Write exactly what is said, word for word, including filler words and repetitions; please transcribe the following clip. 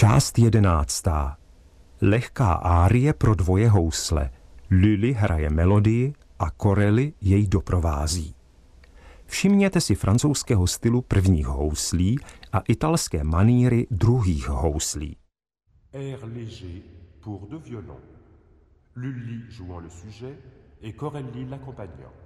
Část jedenáctá. Lehká árie pro dvoje housle. Lully hraje melodii a Corelli jej doprovází. Všimněte si francouzského stylu prvních houslí a italské maníry druhých houslí. Air léger pour deux violons. Lully jouant le sujet et Corelli l'accompagnant.